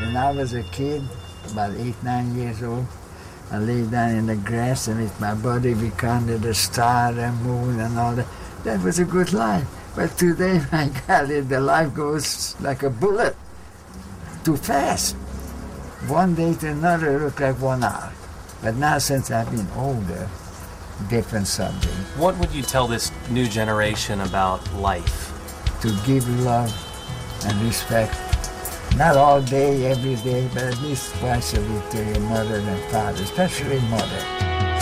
When I was a kid, about 8, 9 years old, I lay down in the grass and with my body we counted the star and moon and all that. That was a good life. But today, my God, the life goes like a bullet, too fast. One day to another, it looked like 1 hour. But now, since I've been older, different subject. What would you tell this new generation about life? To give love and respect, not all day, every day, but at least twice a week to your mother and father, especially mother.